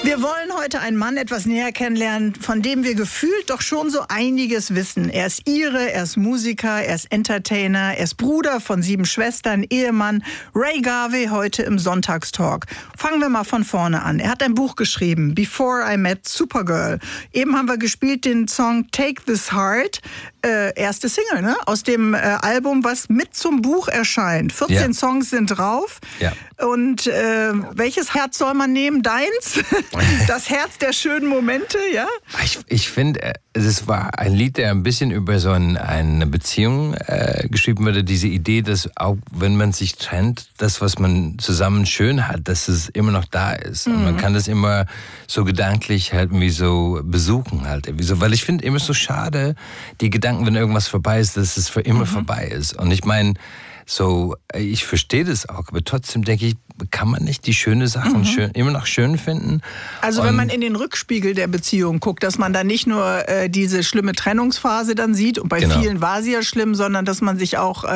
Wir wollen heute einen Mann etwas näher kennenlernen, von dem wir gefühlt doch schon so einiges wissen. Er ist Ire, er ist Musiker, er ist Entertainer, er ist Bruder von 7 Schwestern, Ehemann. Ray Garvey heute im Sonntagstalk. Fangen wir mal von vorne an. Er hat ein Buch geschrieben, Before I Met Supergirl. Eben haben wir gespielt den Song Take This Heart, erste Single, ne? Aus dem Album, was mit zum Buch erscheint. 14 Songs sind drauf. Ja. Und welches Herz soll man nehmen? Deins? Das Herz der schönen Momente, ja? Ich finde, es war ein Lied, der ein bisschen über so eine Beziehung geschrieben wurde. Diese Idee, dass auch wenn man sich trennt, das, was man zusammen schön hat, dass es immer noch da ist. Und man kann das immer so gedanklich halt irgendwie so besuchen halt. Irgendwie so. Weil ich finde immer so schade, die Gedanken, wenn irgendwas vorbei ist, dass es für immer vorbei ist. Und ich meine, so, ich verstehe das auch, aber trotzdem denke ich, kann man nicht die schönen Sachen immer noch schön finden? Also wenn man in den Rückspiegel der Beziehung guckt, dass man da nicht nur diese schlimme Trennungsphase dann sieht, und bei vielen war sie ja schlimm, sondern dass man sich auch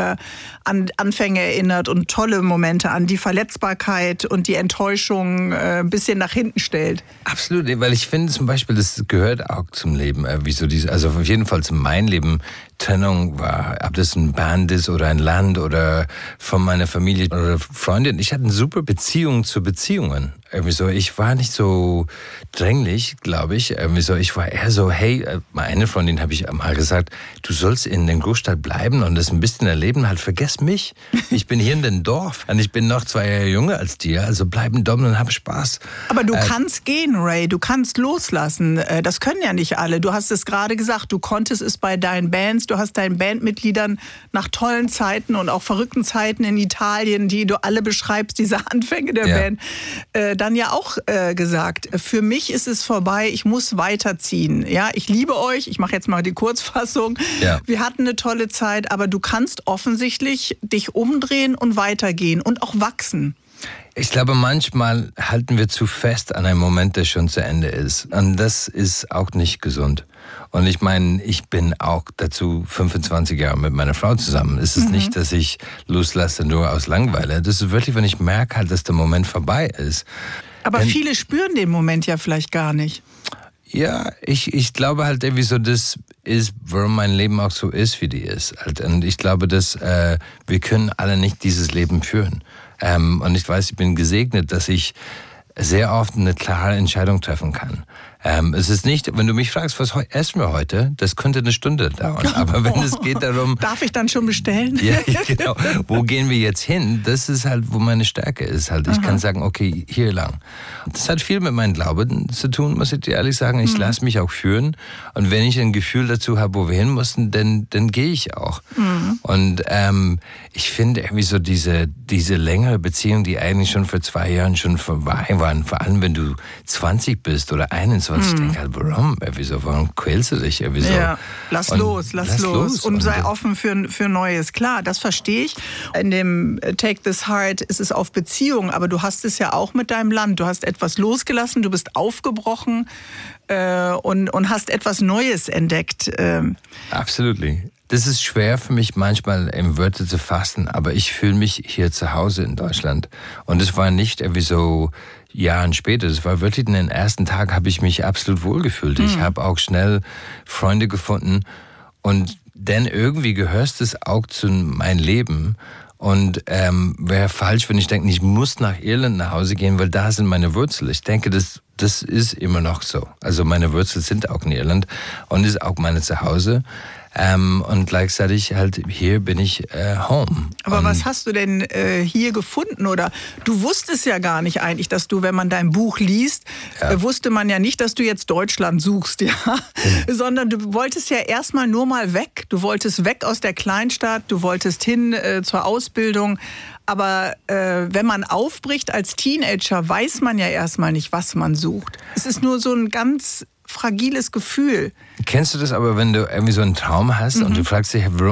an Anfänge erinnert und tolle Momente, an die Verletzbarkeit und die Enttäuschung ein bisschen nach hinten stellt. Absolut, weil ich finde zum Beispiel, das gehört auch zum Leben, also auf jeden Fall zu meinem Leben. Trennung war, ob das ein Band ist oder ein Land oder von meiner Familie oder Freundin. Ich hatte eine super Beziehung zu Beziehungen. Irgendwie so, ich war nicht so dränglich, glaube ich. Irgendwie so, ich war eher so, hey, meine Freundin habe ich mal gesagt, du sollst in der Großstadt bleiben und das ein bisschen erleben, halt vergiss mich. Ich bin hier in dem Dorf und ich bin noch 2 Jahre jünger als dir, also bleib in Dublin und hab Spaß. Aber du kannst gehen, Ray, du kannst loslassen. Das können ja nicht alle. Du hast es gerade gesagt, du konntest es bei deinen Bands, du hast deinen Bandmitgliedern nach tollen Zeiten und auch verrückten Zeiten in Italien, die du alle beschreibst, diese Anfänge der Band, dann ja auch gesagt, für mich ist es vorbei, ich muss weiterziehen. Ja, ich liebe euch, ich mache jetzt mal die Kurzfassung. Ja. Wir hatten eine tolle Zeit, aber du kannst offensichtlich dich umdrehen und weitergehen und auch wachsen. Ich glaube, manchmal halten wir zu fest an einem Moment, der schon zu Ende ist. Und das ist auch nicht gesund. Und ich meine, ich bin auch dazu 25 Jahre mit meiner Frau zusammen. Es ist nicht, dass ich loslasse nur aus Langeweile. Das ist wirklich, wenn ich merke halt, dass der Moment vorbei ist. Aber viele spüren den Moment ja vielleicht gar nicht. Ja, ich glaube halt irgendwie so, das ist, warum mein Leben auch so ist, wie die ist. Und ich glaube, dass wir können alle nicht dieses Leben führen. Und ich weiß, ich bin gesegnet, dass ich sehr oft eine klare Entscheidung treffen kann. Es ist nicht, wenn du mich fragst, was essen wir heute, das könnte eine Stunde dauern. Aber wenn es geht darum... Darf ich dann schon bestellen? Ja, genau. Wo gehen wir jetzt hin? Das ist halt, wo meine Stärke ist. Halt. Ich kann sagen, okay, hier lang. Das hat viel mit meinem Glauben zu tun, muss ich dir ehrlich sagen. Ich lasse mich auch führen. Und wenn ich ein Gefühl dazu habe, wo wir hin mussten, dann gehe ich auch. Und ich finde irgendwie so diese längere Beziehung, die eigentlich schon vor 2 Jahren schon vorbei waren, vor allem wenn du 20 bist oder 21, ich denke halt, warum quälst du dich? So? Ja, lass los. Und sei offen für Neues. Klar, das verstehe ich. In dem Take This Heart ist es auf Beziehung, aber du hast es ja auch mit deinem Land. Du hast etwas losgelassen, du bist aufgebrochen und hast etwas Neues entdeckt. Absolut. Das ist schwer für mich manchmal in Wörter zu fassen, aber ich fühle mich hier zu Hause in Deutschland. Und es war nicht irgendwie so Jahren später, es war wirklich in den ersten Tagen, habe ich mich absolut wohlgefühlt. Ich habe auch schnell Freunde gefunden und dann irgendwie gehört es auch zu meinem Leben. Und wäre falsch, wenn ich denke, ich muss nach Irland nach Hause gehen, weil da sind meine Wurzeln. Ich denke, das ist immer noch so. Also meine Wurzeln sind auch in Irland und ist auch meine Zuhause. Und gleichzeitig halt hier bin ich home. Aber was hast du denn hier gefunden? Oder du wusstest ja gar nicht eigentlich, dass du, wenn man dein Buch liest, wusste man ja nicht, dass du jetzt Deutschland suchst, ja? Sondern du wolltest ja erstmal nur mal weg. Du wolltest weg aus der Kleinstadt, du wolltest hin zur Ausbildung. Aber wenn man aufbricht als Teenager, weiß man ja erstmal nicht, was man sucht. Es ist nur so ein ganz fragiles Gefühl. Kennst du das aber, wenn du irgendwie so einen Traum hast und du fragst dich, warum